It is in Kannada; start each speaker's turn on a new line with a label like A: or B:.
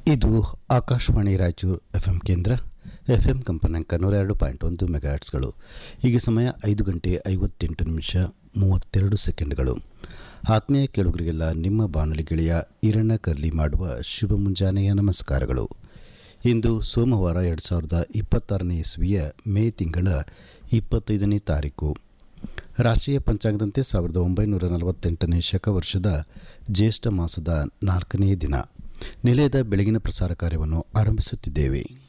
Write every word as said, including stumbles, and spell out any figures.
A: ಇದು ಆಕಾಶವಾಣಿ ರಾಯಚೂರು ಎಫ್ ಎಂ ಕೇಂದ್ರ. ಎಫ್ ಎಂ ಕಂಪನಾಂಕ ನೂರ ಎರಡು ಪಾಯಿಂಟ್ ಒಂದು ಮೆಗಾಹರ್ಟ್ಸ್ಗಳು. ಈಗ ಸಮಯ ಐದು ಗಂಟೆ ಐವತ್ತೆಂಟು ನಿಮಿಷ ಮೂವತ್ತೆರಡು ಸೆಕೆಂಡ್ಗಳು. ಆತ್ಮೀಯ ಕೇಳುಗರಿಗೆಲ್ಲ ನಿಮ್ಮ ಬಾನುಲಿ ಗೆಳೆಯ ಈರಣ್ಣ ಕರ್ಲಿ ಮಾಡುವ ಶುಭ ಮುಂಜಾನೆಯ ನಮಸ್ಕಾರಗಳು. ಇಂದು ಸೋಮವಾರ ಎರಡು ಸಾವಿರದ ಇಪ್ಪತ್ತಾರನೇ ಇಸ್ವಿಯ ಮೇ ತಿಂಗಳ ಇಪ್ಪತ್ತೈದನೇ ತಾರೀಕು. ರಾಷ್ಟ್ರೀಯ ಪಂಚಾಂಗದಂತೆ ಸಾವಿರದ ಒಂಬೈನೂರ ನಲವತ್ತೆಂಟನೇ ಶಕ ವರ್ಷದ ಜ್ಯೇಷ್ಠ ಮಾಸದ ನಾಲ್ಕನೇ ದಿನ. ನಿಲಯದ ಬೆಳಗಿನ ಪ್ರಸಾರ ಕಾರ್ಯವನ್ನು ಆರಂಭಿಸುತ್ತಿದ್ದೇವೆ.